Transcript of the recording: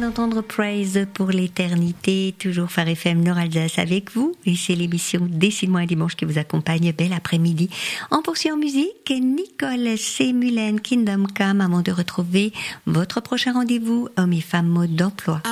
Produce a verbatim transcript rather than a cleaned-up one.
d'entendre Praise pour l'éternité, toujours Phare F M Nord Alsace avec vous. Et c'est l'émission Décide-moi un dimanche qui vous accompagne. Bel après-midi. En poursuit en musique, Nicole Sémulen, Kingdom Come, avant de retrouver votre prochain rendez-vous, hommes et femmes mode d'emploi.